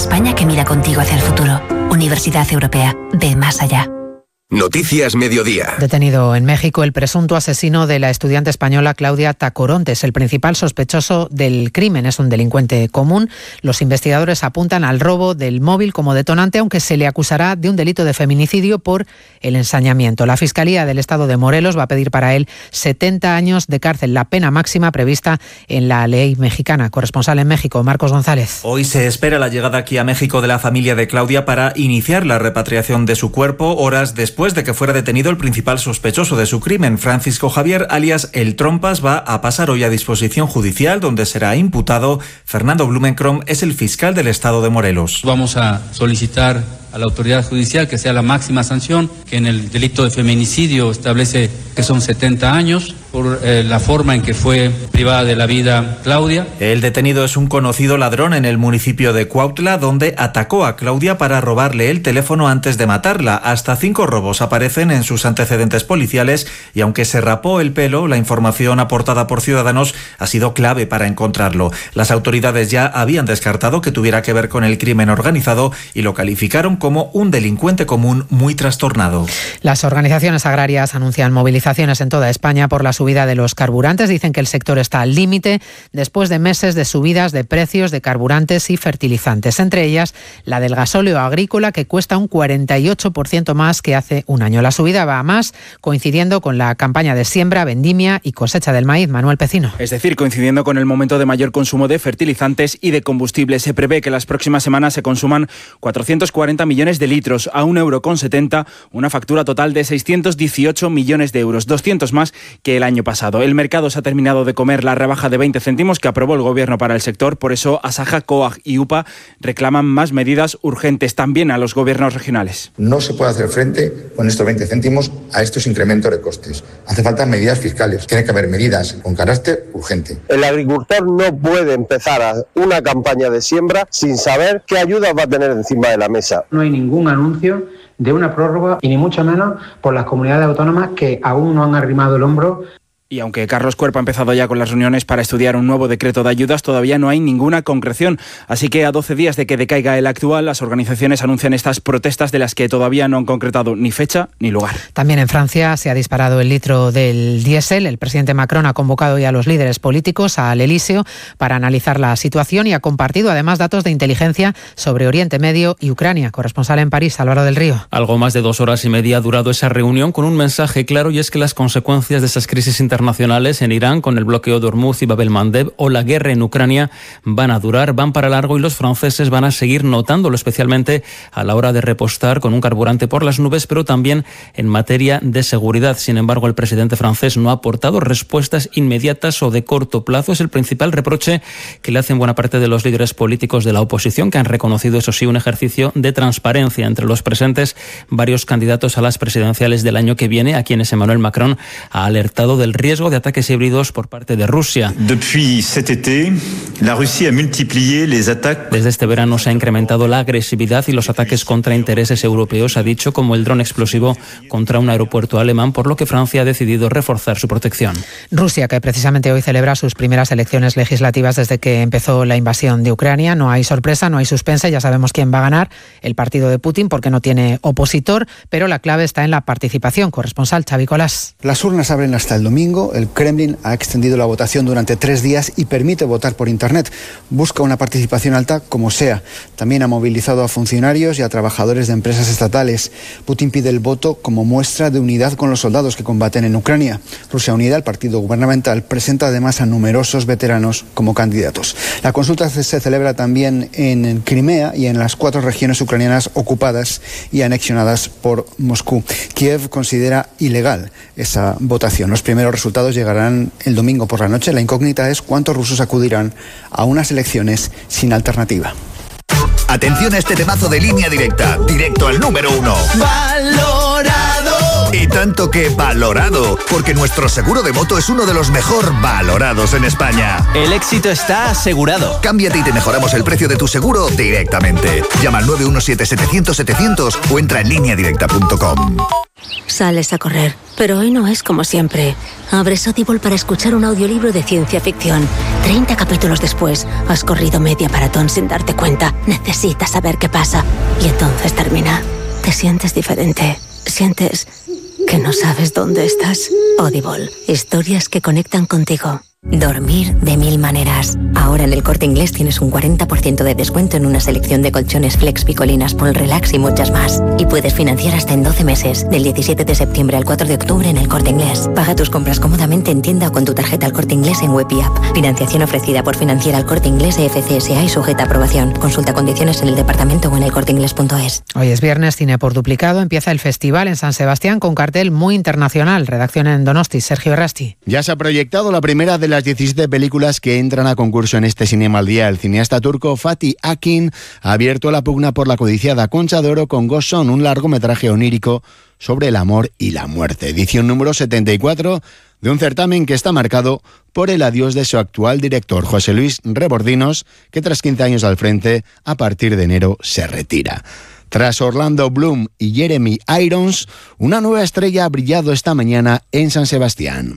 España que mira contigo hacia el futuro. Universidad Europea. Ve más allá. Noticias Mediodía. Detenido en México el presunto asesino de la estudiante española Claudia Tacorontes, el principal sospechoso del crimen. Es un delincuente común. Los investigadores apuntan al robo del móvil como detonante, aunque se le acusará de un delito de feminicidio por el ensañamiento. La Fiscalía del Estado de Morelos va a pedir para él 70 años de cárcel, la pena máxima prevista en la ley mexicana. Corresponsal en México, Marcos González. Hoy se espera la llegada aquí a México de la familia de Claudia para iniciar la repatriación de su cuerpo, horas después de que fuera detenido el principal sospechoso de su crimen. Francisco Javier, alias El Trompas, va a pasar hoy a disposición judicial, donde será imputado. Fernando Blumenkron es el fiscal del Estado de Morelos. Vamos a solicitar a la autoridad judicial que sea la máxima sanción, que en el delito de feminicidio establece que son 70 años por la forma en que fue privada de la vida Claudia. El detenido es un conocido ladrón en el municipio de Cuautla, donde atacó a Claudia para robarle el teléfono antes de matarla. Hasta 5 robos aparecen en sus antecedentes policiales y aunque se rapó el pelo, la información aportada por Ciudadanos ha sido clave para encontrarlo. Las autoridades ya habían descartado que tuviera que ver con el crimen organizado y lo calificaron como un delincuente común muy trastornado. Las organizaciones agrarias anuncian movilizaciones en toda España por la subida de los carburantes. Dicen que el sector está al límite después de meses de subidas de precios de carburantes y fertilizantes, entre ellas la del gasóleo agrícola, que cuesta un 48% más que hace un año. La subida va a más, coincidiendo con la campaña de siembra, vendimia y cosecha del maíz. Manuel Pecino. Es decir, coincidiendo con el momento de mayor consumo de fertilizantes y de combustible. Se prevé que las próximas semanas se consuman 440 millones de litros a 1,70 €, una factura total de 618 millones de euros, 200 más que el año pasado. El mercado se ha terminado de comer la rebaja de 20 céntimos que aprobó el Gobierno para el sector. Por eso Asaja, COAG y UPA reclaman más medidas urgentes también a los gobiernos regionales. No se puede hacer frente con estos 20 céntimos a estos incrementos de costes. Hace falta medidas fiscales. Tiene que haber medidas con carácter urgente. El agricultor no puede empezar una campaña de siembra sin saber qué ayudas va a tener encima de la mesa. No hay ningún anuncio de una prórroga y ni mucho menos por las comunidades autónomas que aún no han arrimado el hombro. Y aunque Carlos Cuerpo ha empezado ya con las reuniones para estudiar un nuevo decreto de ayudas, todavía no hay ninguna concreción. Así que a 12 días de que decaiga el actual, las organizaciones anuncian estas protestas de las que todavía no han concretado ni fecha ni lugar. También en Francia se ha disparado el litro del diésel. El presidente Macron ha convocado ya a los líderes políticos al Elíseo para analizar la situación y ha compartido además datos de inteligencia sobre Oriente Medio y Ucrania. Corresponsal en París, Álvaro del Río. Algo más de 2 horas y media ha durado esa reunión con un mensaje claro, y es que las consecuencias de esas crisis internacionales en Irán, con el bloqueo de Hormuz y Bab el-Mandeb, o la guerra en Ucrania, van a durar, van para largo, y los franceses van a seguir notándolo, especialmente a la hora de repostar con un carburante por las nubes, pero también en materia de seguridad. Sin embargo, el presidente francés no ha aportado respuestas inmediatas o de corto plazo. Es el principal reproche que le hacen buena parte de los líderes políticos de la oposición, que han reconocido, eso sí, un ejercicio de transparencia. Entre los presentes, varios candidatos a las presidenciales del año que viene, a quienes Emmanuel Macron ha alertado del riesgo de ataques híbridos por parte de Rusia. Desde este verano se ha incrementado la agresividad y los ataques contra intereses europeos, ha dicho, como el dron explosivo contra un aeropuerto alemán, por lo que Francia ha decidido reforzar su protección. Rusia, que precisamente hoy celebra sus primeras elecciones legislativas desde que empezó la invasión de Ucrania. No hay sorpresa, no hay suspense, ya sabemos quién va a ganar: el partido de Putin, porque no tiene opositor, pero la clave está en la participación. Corresponsal Xavi Colás. Las urnas abren hasta el domingo. El Kremlin ha extendido la votación durante 3 días y permite votar por Internet. Busca una participación alta como sea. También ha movilizado a funcionarios y a trabajadores de empresas estatales. Putin pide el voto como muestra de unidad con los soldados que combaten en Ucrania. Rusia Unida, el partido gubernamental, presenta además a numerosos veteranos como candidatos. La consulta se celebra también en Crimea y en las 4 regiones ucranianas ocupadas y anexionadas por Moscú. Kiev considera ilegal esa votación. Los primeros resultados llegarán el domingo por la noche. La incógnita es cuántos rusos acudirán a unas elecciones sin alternativa. Atención a este temazo de Línea Directa, directo al número 1. ¡Valorado! Y tanto que valorado, porque nuestro seguro de moto es uno de los mejor valorados en España. El éxito está asegurado. Cámbiate y te mejoramos el precio de tu seguro directamente. Llama al 917-700-700 o entra en lineadirecta.com. Sales a correr, pero hoy no es como siempre. Abres Audible para escuchar un audiolibro de ciencia ficción. 30 capítulos después, has corrido media maratón sin darte cuenta. Necesitas saber qué pasa. Y entonces termina. Te sientes diferente. Sientes que no sabes dónde estás. Audible. Historias que conectan contigo. Dormir de 1000 maneras. Ahora en El Corte Inglés tienes un 40% de descuento en una selección de colchones Flex, Picolinas, Pol Relax y muchas más. Y puedes financiar hasta en 12 meses, del 17 de septiembre al 4 de octubre en El Corte Inglés. Paga tus compras cómodamente en tienda o con tu tarjeta El Corte Inglés en web y app. Financiación ofrecida por Financiera El Corte Inglés FCSA y sujeta a aprobación. Consulta condiciones en el departamento o en elcorteinglés.es. Hoy es viernes, Cine por Duplicado. Empieza el festival en San Sebastián con cartel muy internacional. Redacción en Donosti, Sergio Errasti. Ya se ha proyectado la primera de las 17 películas que entran a concurso en este Cinema al Día. El cineasta turco Fatih Akin ha abierto la pugna por la codiciada Concha de Oro con Ghost Son, un largometraje onírico sobre el amor y la muerte. Edición número 74 de un certamen que está marcado por el adiós de su actual director, José Luis Rebordinos, que tras 15 años al frente, a partir de enero se retira. Tras Orlando Bloom y Jeremy Irons, una nueva estrella ha brillado esta mañana en San Sebastián.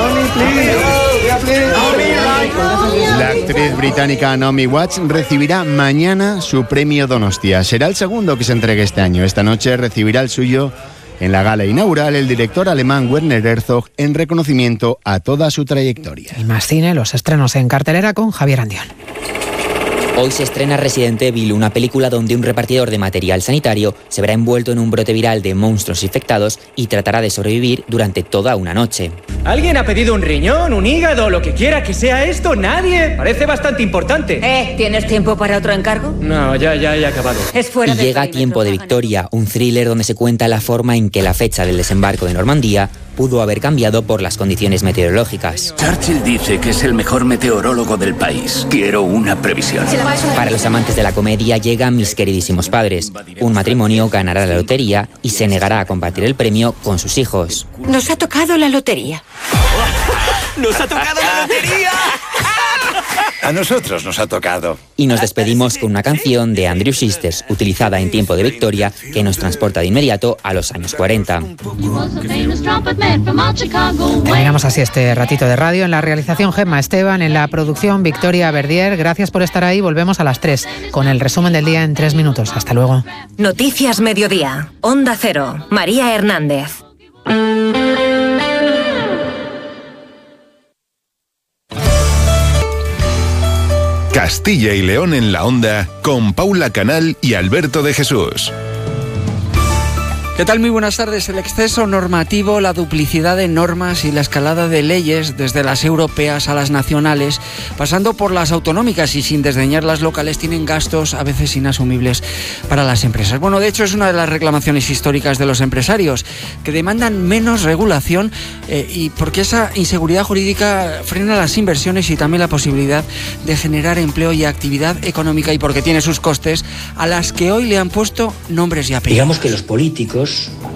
La actriz británica Naomi Watts recibirá mañana su premio Donostia. Será el segundo que se entregue este año. Esta noche recibirá el suyo en la gala inaugural el director alemán Werner Herzog en reconocimiento a toda su trayectoria. Y más cine, los estrenos en cartelera con Javier Andión. Hoy se estrena Resident Evil, una película donde un repartidor de material sanitario se verá envuelto en un brote viral de monstruos infectados y tratará de sobrevivir durante toda una noche. ¿Alguien ha pedido un riñón, un hígado, lo que quiera que sea esto? ¿Nadie? Parece bastante importante. ¿Tienes tiempo para otro encargo? No, ya he acabado. Es fuera y llega Tiempo de Victoria, un thriller donde se cuenta la forma en que la fecha del desembarco de Normandía pudo haber cambiado por las condiciones meteorológicas. Churchill dice que es el mejor meteorólogo del país. Quiero una previsión. Para los amantes de la comedia llega Mis queridísimos padres. Un matrimonio ganará la lotería y se negará a compartir el premio con sus hijos. Nos ha tocado la lotería. ¡Nos ha tocado la lotería! A nosotros nos ha tocado. Y nos despedimos con una canción de Andrew Sisters, utilizada en Tiempo de Victoria, que nos transporta de inmediato a los años 40. Terminamos así este ratito de radio. En la realización Gemma Esteban, en la producción Victoria Verdier. Gracias por estar ahí. Volvemos a las 3 con el resumen del día en 3 minutos. Hasta luego. Noticias Mediodía. Onda Cero. María Hernández. Castilla y León en la Onda con Paula Canal y Alberto de Jesús. ¿Qué tal? Muy buenas tardes. El exceso normativo, la duplicidad de normas y la escalada de leyes, desde las europeas a las nacionales, pasando por las autonómicas y sin desdeñar las locales, tienen gastos a veces inasumibles para las empresas. Bueno, de hecho es una de las reclamaciones históricas de los empresarios, que demandan menos regulación y porque esa inseguridad jurídica frena las inversiones y también la posibilidad de generar empleo y actividad económica, y porque tiene sus costes a las que hoy le han puesto nombres y apellidos. Digamos que los políticos...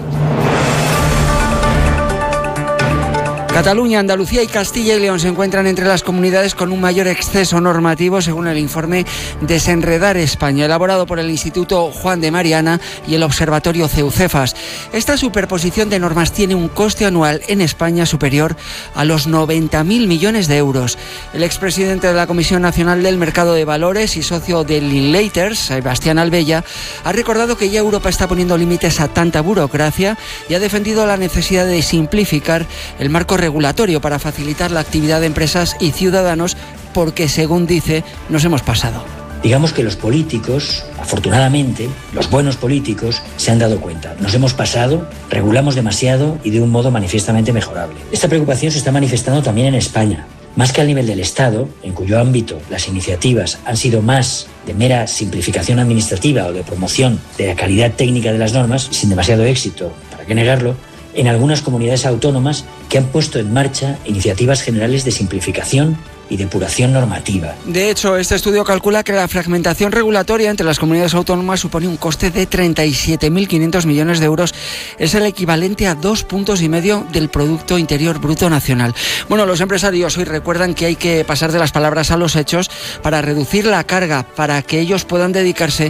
Cataluña, Andalucía y Castilla y León se encuentran entre las comunidades con un mayor exceso normativo, según el informe Desenredar España, elaborado por el Instituto Juan de Mariana y el Observatorio CEUCEFAS. Esta superposición de normas tiene un coste anual en España superior a los 90.000 millones de euros. El expresidente de la Comisión Nacional del Mercado de Valores y socio de Linklater, Sebastián Albella, ha recordado que ya Europa está poniendo límites a tanta burocracia y ha defendido la necesidad de simplificar el marco regulatorio para facilitar la actividad de empresas y ciudadanos, porque, según dice, nos hemos pasado. Digamos que los políticos, afortunadamente, los buenos políticos, se han dado cuenta. Nos hemos pasado, regulamos demasiado y de un modo manifiestamente mejorable. Esta preocupación se está manifestando también en España. Más que al nivel del Estado, en cuyo ámbito las iniciativas han sido más de mera simplificación administrativa o de promoción de la calidad técnica de las normas, sin demasiado éxito, ¿para qué negarlo?, en algunas comunidades autónomas que han puesto en marcha iniciativas generales de simplificación y depuración normativa. De hecho, este estudio calcula que la fragmentación regulatoria entre las comunidades autónomas supone un coste de 37.500 millones de euros. Es el equivalente a 2,5 puntos del Producto Interior Bruto Nacional. Bueno, los empresarios hoy recuerdan que hay que pasar de las palabras a los hechos para reducir la carga, para que ellos puedan dedicarse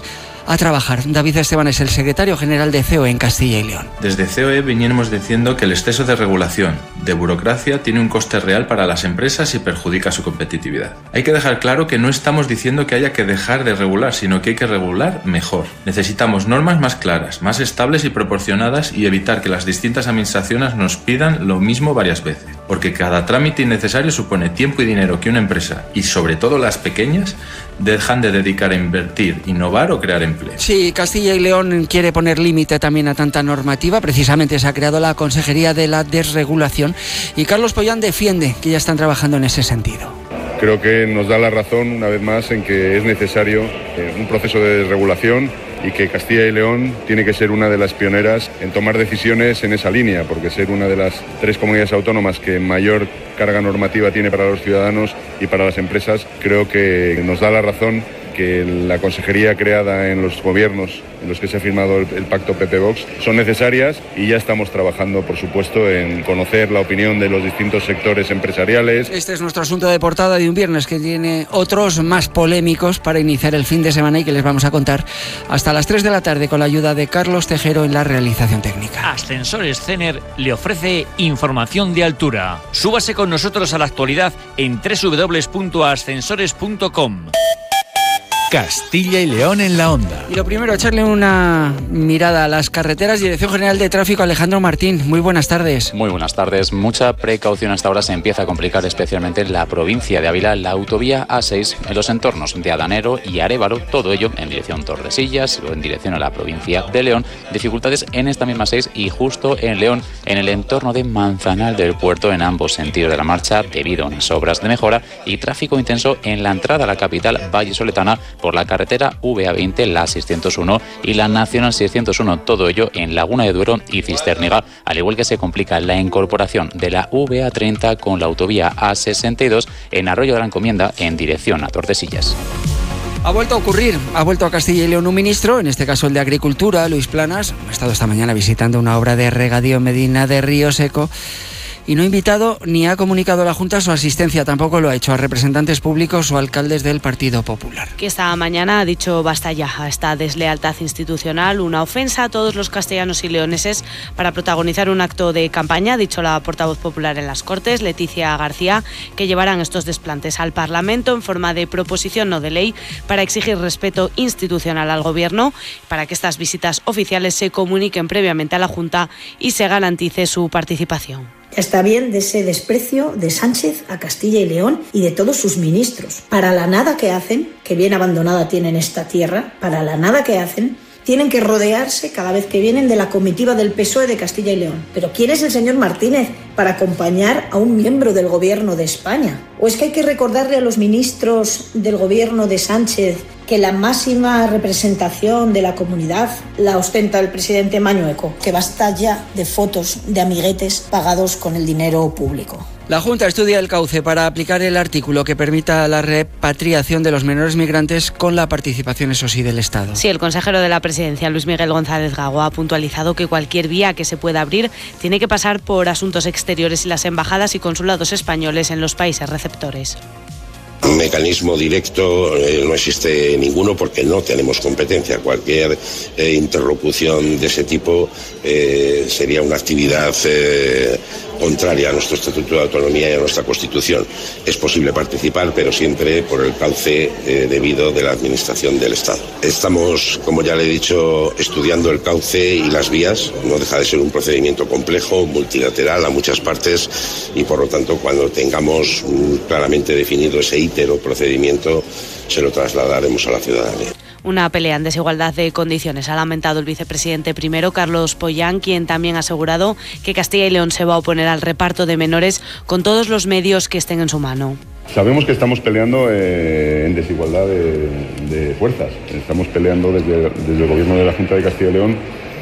a trabajar. David Esteban es el secretario general de COE en Castilla y León. Desde COE venimos diciendo que el exceso de regulación, de burocracia, tiene un coste real para las empresas y perjudica su competitividad. Hay que dejar claro que no estamos diciendo que haya que dejar de regular, sino que hay que regular mejor. Necesitamos normas más claras, más estables y proporcionadas y evitar que las distintas administraciones nos pidan lo mismo varias veces. Porque cada trámite innecesario supone tiempo y dinero que una empresa, y sobre todo las pequeñas, dejan de dedicar a invertir, innovar o crear empleo. Sí, Castilla y León quiere poner límite también a tanta normativa. Precisamente se ha creado la Consejería de la Desregulación y Carlos Pollán defiende que ya están trabajando en ese sentido. Creo que nos da la razón una vez más en que es necesario un proceso de desregulación y que Castilla y León tiene que ser una de las pioneras en tomar decisiones en esa línea, porque ser una de las 3 comunidades autónomas que mayor carga normativa tiene para los ciudadanos y para las empresas, creo que nos da la razón que la consejería creada en los gobiernos en los que se ha firmado el pacto PP-Vox son necesarias y ya estamos trabajando, por supuesto, en conocer la opinión de los distintos sectores empresariales. Este es nuestro asunto de portada de un viernes que tiene otros más polémicos para iniciar el fin de semana y que les vamos a contar hasta las 3 de la tarde con la ayuda de Carlos Tejero en la realización técnica. Ascensores Cener le ofrece información de altura. Súbase con nosotros a la actualidad en www.ascensores.com. Castilla y León en la onda. Y lo primero, echarle una mirada a las carreteras. Dirección General de Tráfico, Alejandro Martín. Muy buenas tardes. Muy buenas tardes. Mucha precaución hasta ahora. Se empieza a complicar especialmente en la provincia de Ávila, la autovía A6, en los entornos de Adanero y Arévalo. Todo ello en dirección Tordesillas o en dirección a la provincia de León. Dificultades en esta misma 6 y justo en León, en el entorno de Manzanal del Puerto, en ambos sentidos de la marcha, debido a unas obras de mejora, y tráfico intenso en la entrada a la capital vallisoletana por la carretera VA20, la 601 y la Nacional 601, todo ello en Laguna de Duero y Cisterniga, al igual que se complica la incorporación de la VA30 con la autovía A62 en Arroyo de la Encomienda en dirección a Tordesillas. Ha vuelto a ocurrir, ha vuelto a Castilla y León un ministro, en este caso el de Agricultura, Luis Planas. Ha estado esta mañana visitando una obra de regadío en Medina de Río Seco y no ha invitado ni ha comunicado a la Junta su asistencia, tampoco lo ha hecho a representantes públicos o alcaldes del Partido Popular. Que esta mañana ha dicho basta ya a esta deslealtad institucional, una ofensa a todos los castellanos y leoneses para protagonizar un acto de campaña, ha dicho la portavoz popular en las Cortes, Leticia García, que llevarán estos desplantes al Parlamento en forma de proposición no de ley para exigir respeto institucional al Gobierno, para que estas visitas oficiales se comuniquen previamente a la Junta y se garantice su participación. Está bien de ese desprecio de Sánchez a Castilla y León y de todos sus ministros. Para la nada que hacen, que bien abandonada tienen esta tierra, para la nada que hacen, tienen que rodearse cada vez que vienen de la comitiva del PSOE de Castilla y León. ¿Pero quién es el señor Martínez para acompañar a un miembro del Gobierno de España? ¿O es que hay que recordarle a los ministros del Gobierno de Sánchez que la máxima representación de la comunidad la ostenta el presidente Mañueco? Que basta ya de fotos de amiguetes pagados con el dinero público. La Junta estudia el cauce para aplicar el artículo que permita la repatriación de los menores migrantes con la participación, eso sí, del Estado. Sí, el consejero de la Presidencia, Luis Miguel González Gago, ha puntualizado que cualquier vía que se pueda abrir tiene que pasar por Asuntos Exteriores y las embajadas y consulados españoles en los países receptores. Un mecanismo directo no existe ninguno porque no tenemos competencia. Cualquier interlocución de ese tipo sería una actividad contraria a nuestro Estatuto de Autonomía y a nuestra Constitución. Es posible participar, pero siempre por el cauce debido de la Administración del Estado. Estamos, como ya le he dicho, estudiando el cauce y las vías. No deja de ser un procedimiento complejo, multilateral a muchas partes y, por lo tanto, cuando tengamos claramente definido ese íter o procedimiento, se lo trasladaremos a la ciudadanía. Una pelea en desigualdad de condiciones ha lamentado el vicepresidente primero, Carlos Pollán, quien también ha asegurado que Castilla y León se va a oponer al reparto de menores con todos los medios que estén en su mano. Sabemos que estamos peleando en desigualdad de fuerzas. Estamos peleando desde el Gobierno de la Junta de Castilla y León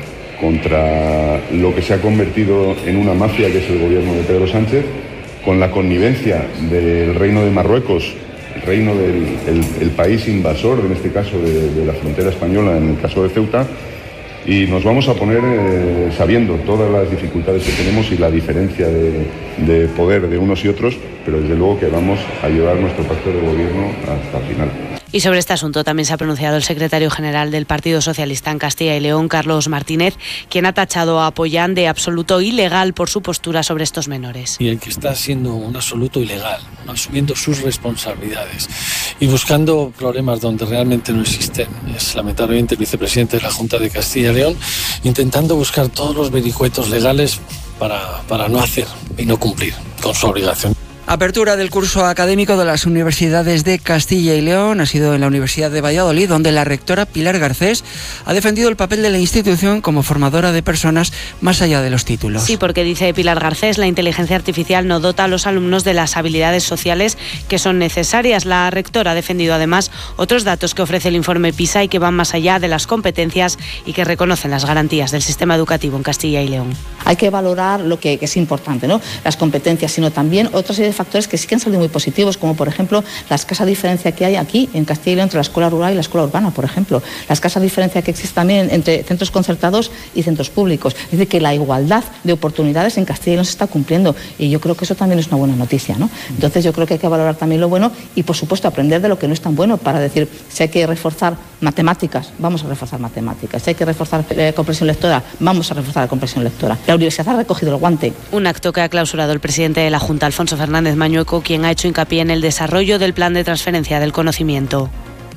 contra lo que se ha convertido en una mafia, que es el Gobierno de Pedro Sánchez, con la connivencia del Reino de Marruecos, el reino del país invasor, en este caso de la frontera española, en el caso de Ceuta, y nos vamos a poner sabiendo todas las dificultades que tenemos y la diferencia de poder de unos y otros, pero desde luego que vamos a llevar nuestro pacto de gobierno hasta el final. Y sobre este asunto también se ha pronunciado el secretario general del Partido Socialista en Castilla y León, Carlos Martínez, quien ha tachado a Pollán de absoluto ilegal por su postura sobre estos menores. Y el que está siendo un absoluto ilegal, ¿no?, asumiendo sus responsabilidades y buscando problemas donde realmente no existen, es lamentablemente el vicepresidente de la Junta de Castilla y León, intentando buscar todos los vericuetos legales para no hacer y no cumplir con su obligación. Apertura del curso académico de las universidades de Castilla y León ha sido en la Universidad de Valladolid, donde la rectora Pilar Garcés ha defendido el papel de la institución como formadora de personas más allá de los títulos. Sí, porque dice Pilar Garcés, la inteligencia artificial no dota a los alumnos de las habilidades sociales que son necesarias. La rectora ha defendido además otros datos que ofrece el informe PISA y que van más allá de las competencias y que reconocen las garantías del sistema educativo en Castilla y León. Hay que valorar lo que es importante, ¿no?, las competencias, sino también otra serie de factores que sí que han salido muy positivos, como por ejemplo la escasa diferencia que hay aquí en Castilla y León entre la escuela rural y la escuela urbana, por ejemplo, la escasa diferencia que existe también entre centros concertados y centros públicos. Es decir, que la igualdad de oportunidades en Castilla y León se está cumpliendo, y yo creo que eso también es una buena noticia, ¿no? Entonces yo creo que hay que valorar también lo bueno y, por supuesto, aprender de lo que no es tan bueno, para decir, si hay que reforzar matemáticas, vamos a reforzar matemáticas, si hay que reforzar comprensión lectora, vamos a reforzar la comprensión lectora. La universidad ha recogido el guante. Un acto que ha clausurado el presidente de la Junta, Alfonso Fernández Mañueco, quien ha hecho hincapié en el desarrollo del plan de transferencia del conocimiento.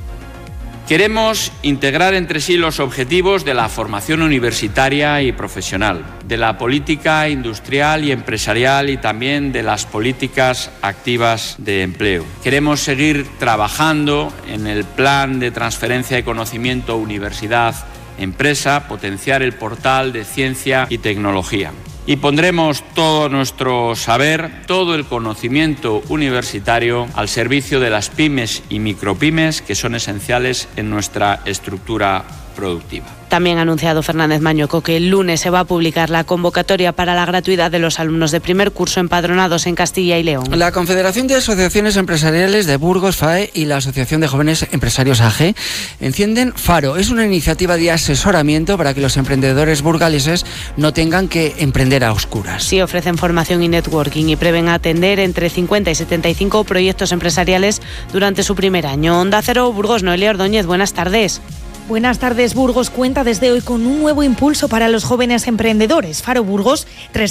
Queremos integrar entre sí los objetivos de la formación universitaria y profesional, de la política industrial y empresarial y también de las políticas activas de empleo. Queremos seguir trabajando en el plan de transferencia de conocimiento universidad-empresa, potenciar el portal de ciencia y tecnología. Y pondremos todo nuestro saber, todo el conocimiento universitario al servicio de las pymes y micropymes, que son esenciales en nuestra estructura productiva. También ha anunciado Fernández Mañueco que el lunes se va a publicar la convocatoria para la gratuidad de los alumnos de primer curso empadronados en Castilla y León. La Confederación de Asociaciones Empresariales de Burgos, FAE, y la Asociación de Jóvenes Empresarios AG encienden Faro. Es una iniciativa de asesoramiento para que los emprendedores burgaleses no tengan que emprender a oscuras. Sí, ofrecen formación y networking y prevén atender entre 50 y 75 proyectos empresariales durante su primer año. Onda Cero, Burgos, Noelia Ordóñez, buenas tardes. Buenas tardes. Burgos cuenta desde hoy con un nuevo impulso para los jóvenes emprendedores. Faro Burgos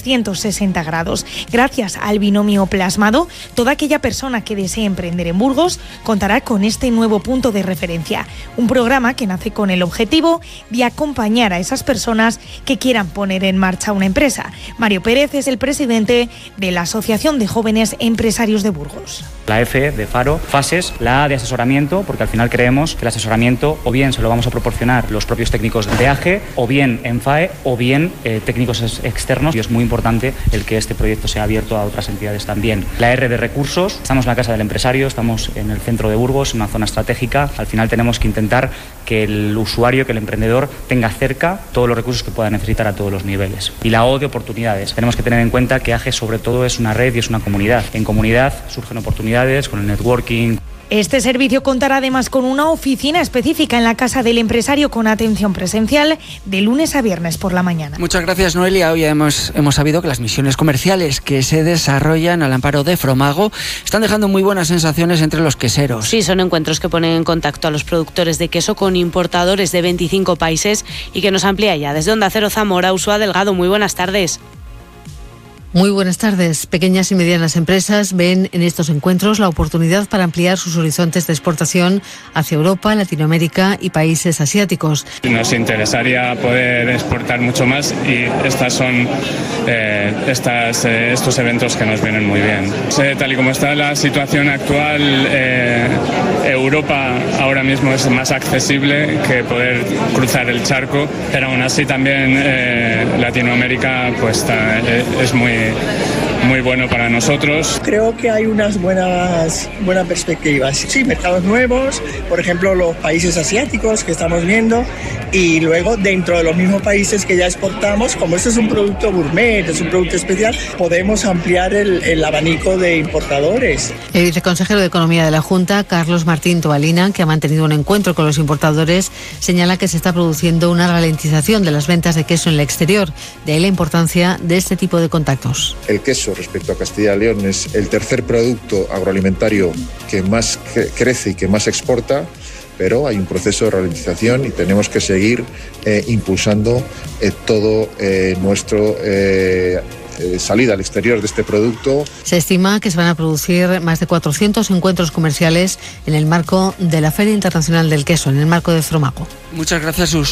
360 grados. Gracias al binomio plasmado, toda aquella persona que desee emprender en Burgos contará con este nuevo punto de referencia. Un programa que nace con el objetivo de acompañar a esas personas que quieran poner en marcha una empresa. Mario Pérez es el presidente de la Asociación de Jóvenes Empresarios de Burgos. La F de Faro, fases, la A de asesoramiento, porque al final creemos que el asesoramiento o bien se lo vamos a proporcionar los propios técnicos de AGE, o bien en FAE, o bien técnicos externos, y es muy importante el que este proyecto sea abierto a otras entidades también. La R de recursos, estamos en la Casa del Empresario, estamos en el centro de Burgos, en una zona estratégica. Al final tenemos que intentar que el usuario, que el emprendedor tenga cerca todos los recursos que pueda necesitar a todos los niveles. Y la O de oportunidades, tenemos que tener en cuenta que AGE sobre todo es una red y es una comunidad. En comunidad surgen oportunidades con el networking. Este servicio contará además con una oficina específica en la Casa del Empresario con atención presencial de lunes a viernes por la mañana. Muchas gracias, Noelia. Hoy hemos sabido que las misiones comerciales que se desarrollan al amparo de Fromago están dejando muy buenas sensaciones entre los queseros. Sí, son encuentros que ponen en contacto a los productores de queso con importadores de 25 países y que nos amplía ya desde Onda Cero Zamora, Ursúa Delgado. Muy buenas tardes. Muy buenas tardes. Pequeñas y medianas empresas ven en estos encuentros la oportunidad para ampliar sus horizontes de exportación hacia Europa, Latinoamérica y países asiáticos. Nos interesaría poder exportar mucho más y estos son estos eventos que nos vienen muy bien. Tal y como está la situación actual, Europa ahora mismo es más accesible que poder cruzar el charco, pero aún así también Latinoamérica pues es muy bueno para nosotros. Creo que hay unas buenas perspectivas. Sí, mercados nuevos, por ejemplo los países asiáticos que estamos viendo, y luego dentro de los mismos países que ya exportamos, como este es un producto gourmet, es un producto especial, podemos ampliar el abanico de importadores. El viceconsejero de Economía de la Junta, Carlos Martín Tobalina, que ha mantenido un encuentro con los importadores, señala que se está produciendo una ralentización de las ventas de queso en el exterior. De ahí la importancia de este tipo de contactos. El queso respecto a Castilla y León es el tercer producto agroalimentario que más crece y que más exporta. pero hay un proceso de ralentización y tenemos que seguir impulsando todo nuestro salida al exterior de este producto. Se estima que se van a producir más de 400 encuentros comerciales en el marco de la Feria Internacional del Queso, en el marco de Fromaco. Muchas gracias, Sus.